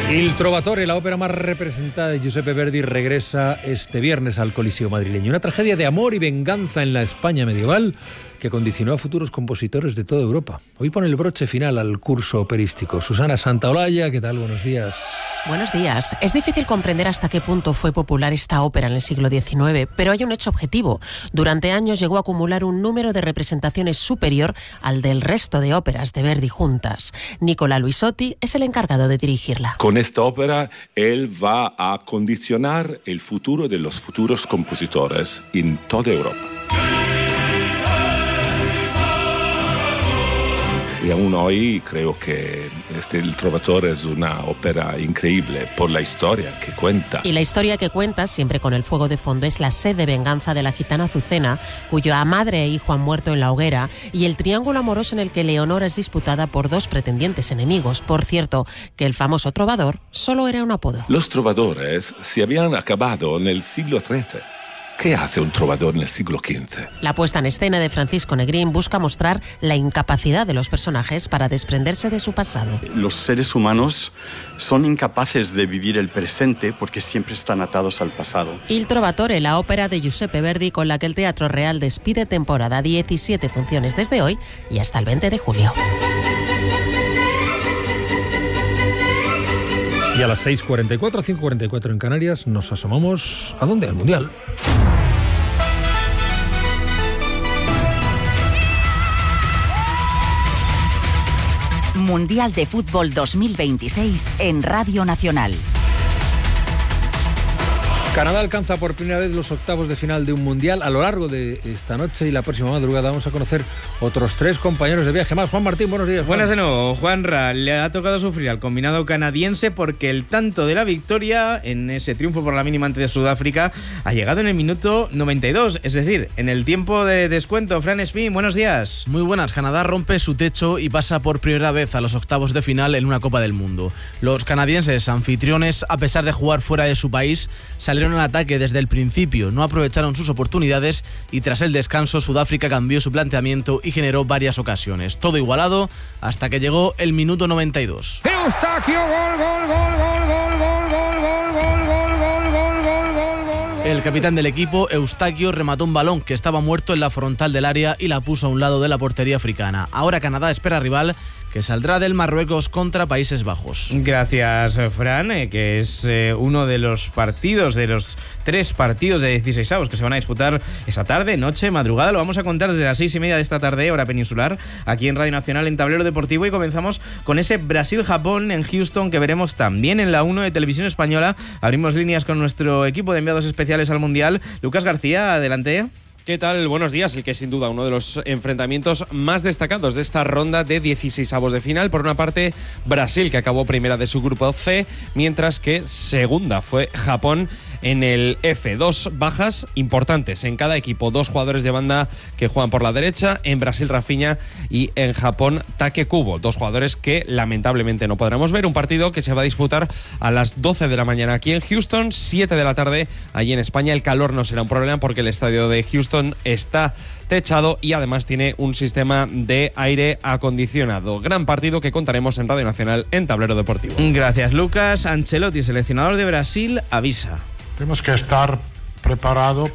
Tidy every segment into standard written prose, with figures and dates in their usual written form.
Il Trovatore, la ópera más representada de Giuseppe Verdi, regresa este viernes al Coliseo madrileño. Una tragedia de amor y venganza en la España medieval que condicionó a futuros compositores de toda Europa. Hoy pone el broche final al curso operístico. Susana Santaolalla, ¿qué tal? Buenos días. Buenos días. Es difícil comprender hasta qué punto fue popular esta ópera en el siglo XIX, pero hay un hecho objetivo. Durante años llegó a acumular un número de representaciones superior al del resto de óperas de Verdi juntas. Nicola Luisotti es el encargado de dirigirla. Con esta ópera, él va a condicionar el futuro de los futuros compositores en toda Europa. Y aún hoy creo que El Trovatore es una ópera increíble por la historia que cuenta. Y la historia que cuenta, siempre con el fuego de fondo, es la sed de venganza de la gitana Azucena, cuya madre e hijo han muerto en la hoguera, y el triángulo amoroso en el que Leonora es disputada por dos pretendientes enemigos. Por cierto, que el famoso trovador solo era un apodo. Los trovadores se habían acabado en el siglo XIII. ¿Qué hace un trovador en el siglo XV? La puesta en escena de Francisco Negrín busca mostrar la incapacidad de los personajes para desprenderse de su pasado. Los seres humanos son incapaces de vivir el presente porque siempre están atados al pasado. Il Trovatore, la ópera de Giuseppe Verdi con la que el Teatro Real despide temporada. 17 funciones desde hoy y hasta el 20 de julio. Y a las 6:44, 5:44 en Canarias, nos asomamos ¿a dónde? Al Mundial. Mundial de Fútbol 2026 en Radio Nacional. Canadá alcanza por primera vez los octavos de final de un mundial. A lo largo de esta noche y la próxima madrugada vamos a conocer otros 3 compañeros de viaje más. Juan Martín, buenos días. Buenas de nuevo. Juanra, le ha tocado sufrir al combinado canadiense porque el tanto de la victoria en ese triunfo por la mínima ante Sudáfrica ha llegado en el minuto 92, es decir, en el tiempo de descuento. Fran Espín, buenos días. Muy buenas. Canadá rompe su techo y pasa por primera vez a los octavos de final en una Copa del Mundo. Los canadienses, anfitriones, a pesar de jugar fuera de su país, salieron al ataque desde el principio, no aprovecharon sus oportunidades y tras el descanso Sudáfrica cambió su planteamiento y generó varias ocasiones. Todo igualado hasta que llegó el minuto 92. Eustáquio, El capitán del equipo, Eustáquio, remató un balón que estaba muerto en la frontal del área y la puso a un lado de la portería africana. Ahora Canadá espera rival que saldrá del Marruecos contra Países Bajos. Gracias, Fran, que es uno de los partidos, de los 3 partidos de 16avos que se van a disputar esa tarde, noche, madrugada. Lo vamos a contar desde las 6:30 de esta tarde, hora peninsular, aquí en Radio Nacional, en Tablero Deportivo, y comenzamos con ese Brasil-Japón en Houston que veremos también en la 1 de Televisión Española. Abrimos líneas con nuestro equipo de enviados especiales al Mundial. Lucas García, adelante. ¿Qué tal? Buenos días. El que es sin duda uno de los enfrentamientos más destacados de esta ronda de 16avos de final. Por una parte, Brasil, que acabó primera de su grupo C, mientras que segunda fue Japón en el F. 2 bajas importantes en cada equipo. 2 jugadores de banda que juegan por la derecha. En Brasil, Rafinha, y en Japón, Take Kubo. 2 jugadores que lamentablemente no podremos ver. Un partido que se va a disputar a las 12 de la mañana aquí en Houston, 7 de la tarde allí en España. El calor no será un problema porque el estadio de Houston está techado y además tiene un sistema de aire acondicionado. Gran partido que contaremos en Radio Nacional en Tablero Deportivo. Gracias, Lucas. Ancelotti, seleccionador de Brasil, avisa. Tenemos que estar preparados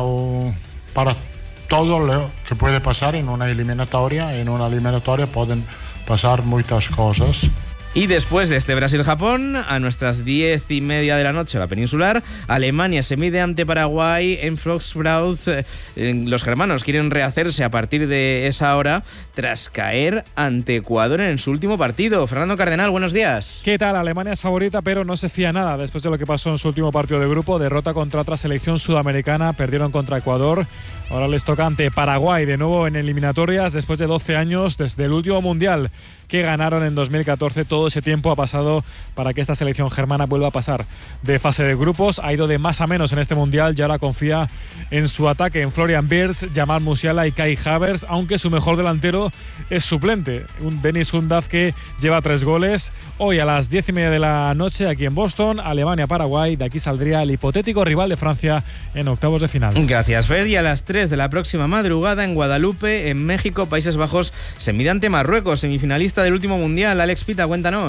para todo lo que puede pasar en una eliminatoria. En una eliminatoria pueden pasar muchas cosas. Y después de este Brasil-Japón, a nuestras 10:30 de la noche, la peninsular, Alemania se mide ante Paraguay en Foxborough. Los germanos quieren rehacerse a partir de esa hora tras caer ante Ecuador en su último partido. Fernando Cardenal, buenos días. ¿Qué tal? Alemania es favorita, pero no se fía nada después de lo que pasó en su último partido de grupo. Derrota contra otra selección sudamericana, perdieron contra Ecuador. Ahora les toca ante Paraguay, de nuevo en eliminatorias, después de 12 años, desde el último Mundial que ganaron en 2014. Todo ese tiempo ha pasado para que esta selección germana vuelva a pasar de fase de grupos. Ha ido de más a menos en este Mundial y ahora confía en su ataque, en Florian Wirtz, Jamal Musiala y Kai Havertz, aunque su mejor delantero es suplente, un Dennis Undav que lleva 3 goles. Hoy a las 10:30 de la noche aquí en Boston, Alemania-Paraguay. De aquí saldría el hipotético rival de Francia en octavos de final. Gracias, Fer. Y a las 3 de la próxima madrugada en Guadalupe, en México, Países Bajos se mide ante Marruecos, semifinalista del último Mundial. Alex Pita, cuéntanos.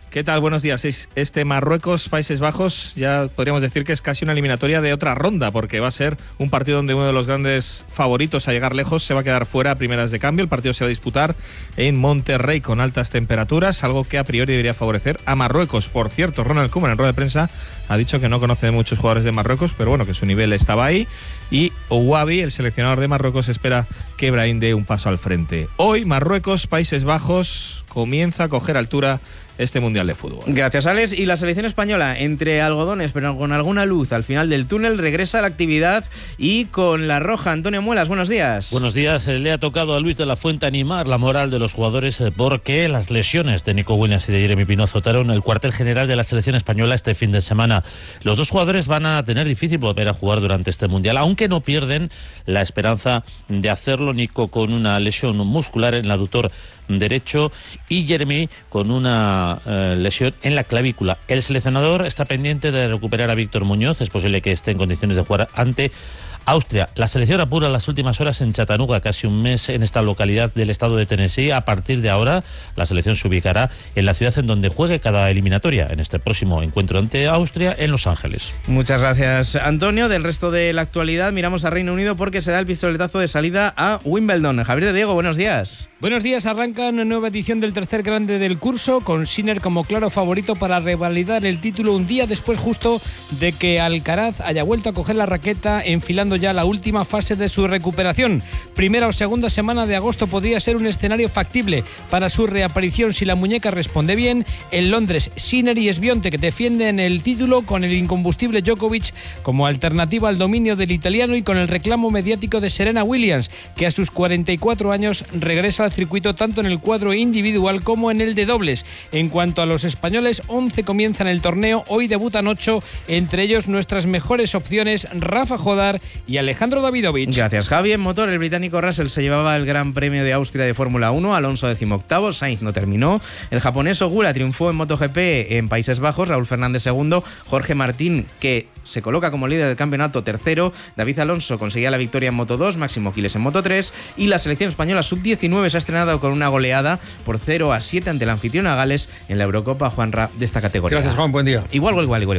¿Qué tal? Buenos días. Este Marruecos-Países Bajos ya podríamos decir que es casi una eliminatoria de otra ronda, porque va a ser un partido donde uno de los grandes favoritos a llegar lejos se va a quedar fuera a primeras de cambio. El partido se va a disputar en Monterrey con altas temperaturas, algo que a priori debería favorecer a Marruecos. Por cierto, Ronald Koeman en rueda de prensa ha dicho que no conoce de muchos jugadores de Marruecos, pero bueno, que su nivel estaba ahí. Y Ouabi, el seleccionador de Marruecos, espera que Brahim dé un paso al frente. Hoy Marruecos-Países Bajos comienza a coger altura este Mundial de Fútbol. Gracias, Alex. Y la selección española, entre algodones, pero con alguna luz al final del túnel, regresa a la actividad y con la roja. Antonio Muelas, buenos días. Buenos días. Le ha tocado a Luis de la Fuente animar la moral de los jugadores porque las lesiones de Nico Williams y de Jeremy Pino azotaron el cuartel general de la selección española este fin de semana. Los dos jugadores van a tener difícil volver a jugar durante este Mundial, aunque no pierden la esperanza de hacerlo. Nico con una lesión muscular en el aductor derecho y Jeremy con una lesión en la clavícula. El seleccionador está pendiente de recuperar a Víctor Muñoz. Es posible que esté en condiciones de jugar ante Austria. La selección apura las últimas horas en Chattanooga, casi un mes en esta localidad del estado de Tennessee. A partir de ahora, la selección se ubicará en la ciudad en donde juegue cada eliminatoria, en este próximo encuentro ante Austria en Los Ángeles. Muchas gracias, Antonio. Del resto de la actualidad, miramos a Reino Unido porque se da el pistoletazo de salida a Wimbledon. Javier de Diego, buenos días. Buenos días, arranca una nueva edición del tercer grande del curso, con Sinner como claro favorito para revalidar el título un día después justo de que Alcaraz haya vuelto a coger la raqueta, enfilando ya la última fase de su recuperación. Primera o segunda semana de agosto podría ser un escenario factible para su reaparición si la muñeca responde bien. En Londres, Sinner y Sbionte, que defienden el título con el incombustible Djokovic como alternativa al dominio del italiano y con el reclamo mediático de Serena Williams, que a sus 44 años regresa al circuito tanto en el cuadro individual como en el de dobles. En cuanto a los españoles, 11 comienzan el torneo, hoy debutan 8, entre ellos nuestras mejores opciones, Rafa Jodar y Alejandro Davidovich. Gracias, Javi. En motor, el británico Russell se llevaba el Gran Premio de Austria de Fórmula 1, Alonso 18º, Sainz no terminó, el japonés Ogura triunfó en MotoGP en Países Bajos, Raúl Fernández segundo, Jorge Martín, que se coloca como líder del campeonato, tercero, David Alonso conseguía la victoria en Moto2, Máximo Quiles en Moto3, y la selección española sub-19 se ha estrenado con una goleada por 0-7 ante el anfitriona Gales en la Eurocopa. Juanra, de esta categoría. Gracias, Juan, buen día. Igual.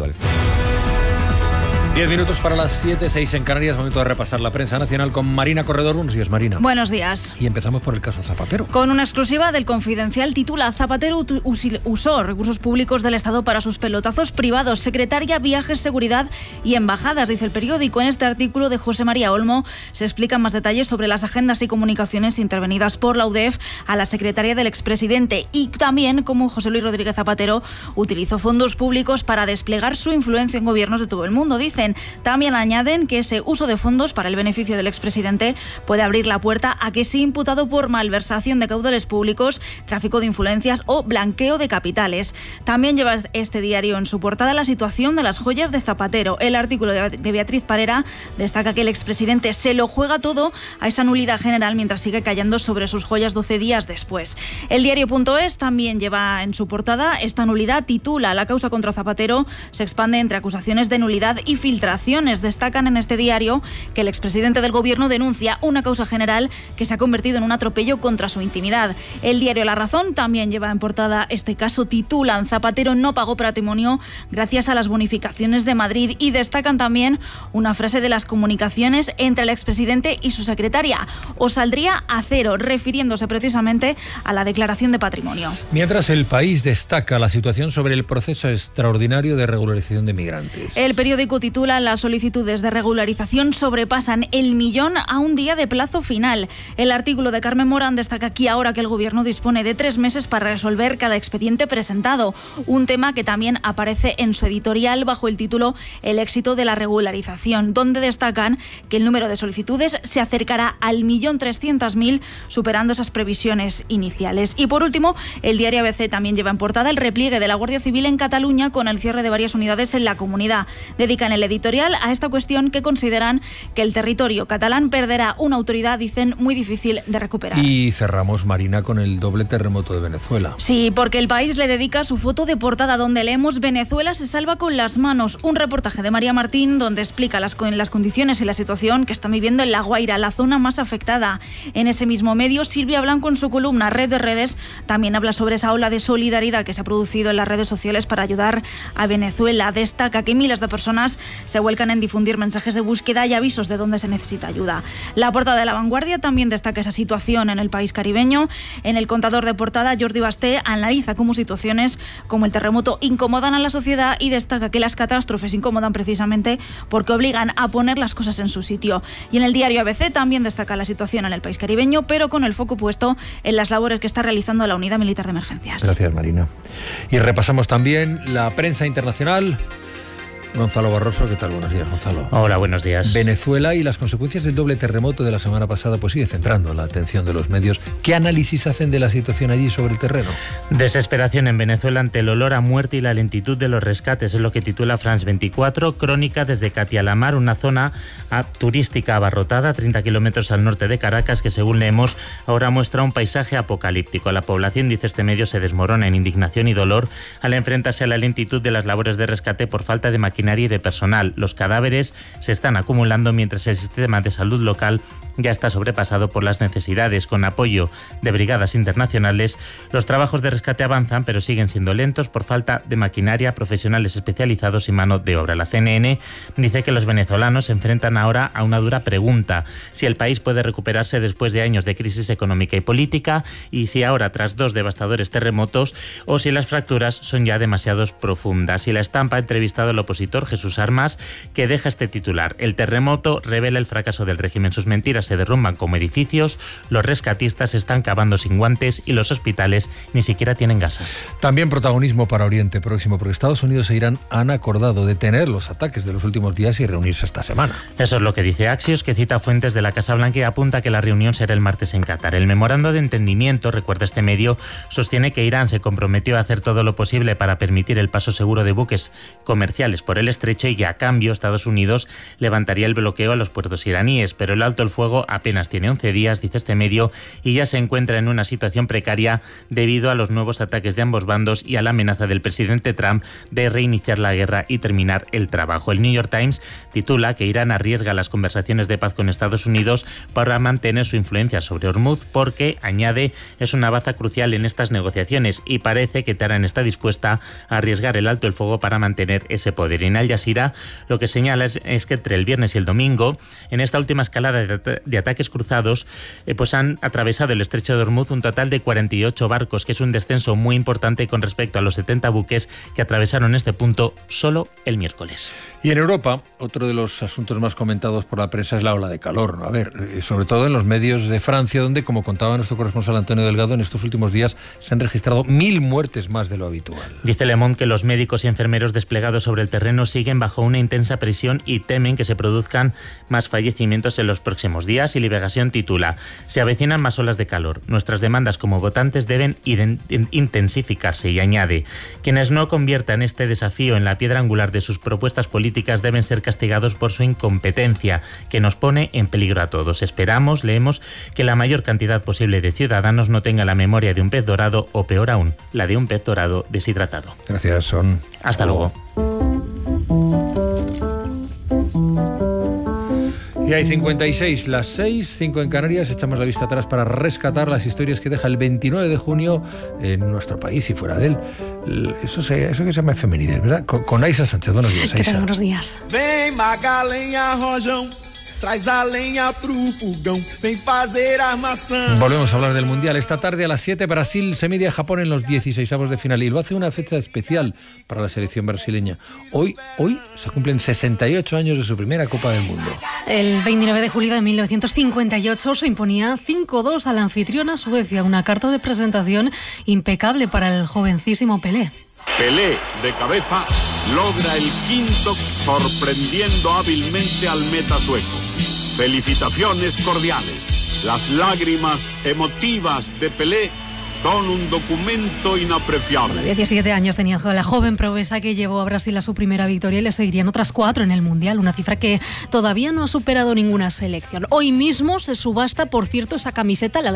10 minutos para las 7, 6 en Canarias, momento de repasar la prensa nacional con Marina Corredor. Buenos días, Marina. Buenos días. Y empezamos por el caso Zapatero. Con una exclusiva del Confidencial titula: Zapatero usó recursos públicos del Estado para sus pelotazos privados, secretaria, viajes, seguridad y embajadas, dice el periódico. En este artículo de José María Olmo se explican más detalles sobre las agendas y comunicaciones intervenidas por la UDEF a la secretaria del expresidente y también cómo José Luis Rodríguez Zapatero utilizó fondos públicos para desplegar su influencia en gobiernos de todo el mundo, dicen. También añaden que ese uso de fondos para el beneficio del expresidente puede abrir la puerta a que sea imputado por malversación de caudales públicos, tráfico de influencias o blanqueo de capitales. También lleva este diario en su portada la situación de las joyas de Zapatero. El artículo de Beatriz Parera destaca que el expresidente se lo juega todo a esa nulidad general mientras sigue callando sobre sus joyas 12 días después. El diario.es también lleva en su portada esta nulidad, titula: la causa contra Zapatero se expande entre acusaciones de nulidad y filtraciones. Destacan en este diario que el expresidente del gobierno denuncia una causa general que se ha convertido en un atropello contra su intimidad. El diario La Razón también lleva en portada este caso, titulan: Zapatero no pagó patrimonio gracias a las bonificaciones de Madrid, y destacan también una frase de las comunicaciones entre el expresidente y su secretaria: os saldría a cero, refiriéndose precisamente a la declaración de patrimonio. Mientras El País destaca la situación sobre el proceso extraordinario de regularización de migrantes. El periódico titula: las solicitudes de regularización sobrepasan el 1.000.000 a un día de plazo final. El artículo de Carmen Morán destaca aquí ahora que el gobierno dispone de 3 meses para resolver cada expediente presentado, un tema que también aparece en su editorial bajo el título El éxito de la regularización, donde destacan que el número de solicitudes se acercará al 1.300.000, superando esas previsiones iniciales. Y por último, el diario ABC también lleva en portada el repliegue de la Guardia Civil en Cataluña con el cierre de varias unidades en la comunidad. Dedican el editorial a esta cuestión que consideran que el territorio catalán perderá una autoridad, dicen, muy difícil de recuperar. Y cerramos, Marina, con el doble terremoto de Venezuela. Sí, porque El País le dedica su foto de portada donde leemos: Venezuela se salva con las manos. Un reportaje de María Martín donde explica las condiciones y la situación que están viviendo en La Guaira, la zona más afectada. En ese mismo medio, Silvia Blanco, en su columna Red de Redes, también habla sobre esa ola de solidaridad que se ha producido en las redes sociales para ayudar a Venezuela. Destaca que miles de personas se vuelcan en difundir mensajes de búsqueda y avisos de dónde se necesita ayuda. La portada de La Vanguardia también destaca esa situación en el país caribeño. En el contador de portada, Jordi Basté analiza cómo situaciones como el terremoto incomodan a la sociedad y destaca que las catástrofes incomodan precisamente porque obligan a poner las cosas en su sitio. Y en el diario ABC también destaca la situación en el país caribeño, pero con el foco puesto en las labores que está realizando la Unidad Militar de Emergencias. Gracias, Marina. Y repasamos también la prensa internacional. Gonzalo Barroso, ¿qué tal? Buenos días, Gonzalo. Hola, buenos días. Venezuela y las consecuencias del doble terremoto de la semana pasada pues sigue centrando la atención de los medios. ¿Qué análisis hacen de la situación allí sobre el terreno? Desesperación en Venezuela ante el olor a muerte y la lentitud de los rescates, es lo que titula France 24, crónica desde Catialamar, una zona turística abarrotada, 30 kilómetros al norte de Caracas, que según leemos ahora muestra un paisaje apocalíptico. La población, dice este medio, se desmorona en indignación y dolor al enfrentarse a la lentitud de las labores de rescate por falta de maquinaria y de personal. Los cadáveres se están acumulando mientras el sistema de salud local ya está sobrepasado por las necesidades. Con apoyo de brigadas internacionales, los trabajos de rescate avanzan, pero siguen siendo lentos por falta de maquinaria, profesionales especializados y mano de obra. La CNN dice que los venezolanos se enfrentan ahora a una dura pregunta: si el país puede recuperarse después de años de crisis económica y política, y si ahora, tras 2 devastadores terremotos, o si las fracturas son ya demasiado profundas. Y La Estampa ha entrevistado al opositor Jesús Armas, que deja este titular: el terremoto revela el fracaso del régimen. Sus mentiras se derrumban como edificios, los rescatistas están cavando sin guantes y los hospitales ni siquiera tienen gasas. También protagonismo para Oriente Próximo, porque Estados Unidos e Irán han acordado detener los ataques de los últimos días y reunirse esta semana. Eso es lo que dice Axios, que cita fuentes de la Casa Blanca y apunta que la reunión será el martes en Qatar. El memorando de entendimiento, recuerda este medio, sostiene que Irán se comprometió a hacer todo lo posible para permitir el paso seguro de buques comerciales por el estrecho y que a cambio Estados Unidos levantaría el bloqueo a los puertos iraníes, pero el alto el fuego apenas tiene 11 días, dice este medio, y ya se encuentra en una situación precaria debido a los nuevos ataques de ambos bandos y a la amenaza del presidente Trump de reiniciar la guerra y terminar el trabajo. El New York Times titula que Irán arriesga las conversaciones de paz con Estados Unidos para mantener su influencia sobre Hormuz, porque, añade, es una baza crucial en estas negociaciones y parece que Teherán está dispuesta a arriesgar el alto el fuego para mantener ese poder. En Al Jazeera lo que señala es que entre el viernes y el domingo, en esta última escalada de ataques cruzados, pues han atravesado el estrecho de Hormuz un total de 48 barcos, que es un descenso muy importante con respecto a los 70 buques que atravesaron este punto solo el miércoles. Y en Europa, otro de los asuntos más comentados por la prensa es la ola de calor. A ver, sobre todo en los medios de Francia, donde, como contaba nuestro corresponsal Antonio Delgado, en estos últimos días se han registrado 1000 muertes más de lo habitual. Dice Le Monde que los médicos y enfermeros desplegados sobre el terreno siguen bajo una intensa presión y temen que se produzcan más fallecimientos en los próximos días. Y Liberación titula: se avecinan más olas de calor. Nuestras demandas como votantes deben intensificarse. Y añade: quienes no conviertan este desafío en la piedra angular de sus propuestas políticas deben ser castigados por su incompetencia, que nos pone en peligro a todos. Esperamos, leemos, que la mayor cantidad posible de ciudadanos no tenga la memoria de un pez dorado o, peor aún, la de un pez dorado deshidratado. Gracias, Son. Hasta luego. Y hay 56, las 6, 5 en Canarias. Echamos la vista atrás para rescatar las historias que deja el 29 de junio en nuestro país y fuera de él. Eso que se llama efemérides, ¿verdad? Con Aisa Sánchez. Buenos días, Aisa. Buenos días. Vem Magalenha Rojão, traz a lenha pro fogão, vem fazer armação. Volvemos a hablar del Mundial. Esta tarde a las 7 Brasil se mide a Japón en los 16avos de final y lo hace una fecha especial para la selección brasileña. Hoy se cumplen 68 años de su primera Copa del Mundo. El 29 de julio de 1958 se imponía 5-2 a la anfitriona Suecia, una carta de presentación impecable para el jovencísimo Pelé. Pelé, de cabeza, logra el quinto, sorprendiendo hábilmente al meta sueco. Felicitaciones cordiales. Las lágrimas emotivas de Pelé son un documento inapreciable. 17 años tenía la joven promesa que llevó a Brasil a su primera victoria y le seguirían otras 4 en el Mundial, una cifra que todavía no ha superado ninguna selección. Hoy mismo se subasta, por cierto, esa camiseta, la